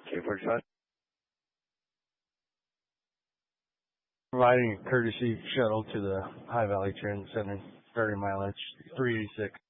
K45. Providing a courtesy shuttle to the High Valley Transit Center, 30 mileage, 386.